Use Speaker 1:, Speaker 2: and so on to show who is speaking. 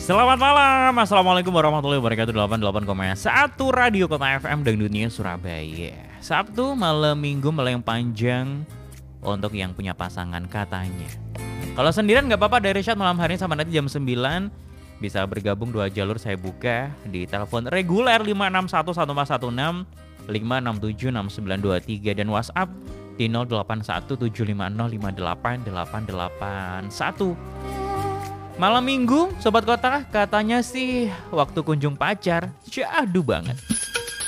Speaker 1: Selamat malam, Assalamualaikum warahmatullahi wabarakatuh. 88,1 Radio Kota FM Dangdutnya Surabaya. Sabtu malam minggu yang panjang untuk yang punya pasangan katanya. Kalau sendirian gak apa-apa, dari chat malam hari ini sama nanti jam 9 bisa bergabung, dua jalur saya buka di telepon reguler 5611416, 5676923 dan WhatsApp di 081750588881. Malam minggu, Sobat Kota, katanya sih waktu kunjung pacar, syahdu banget.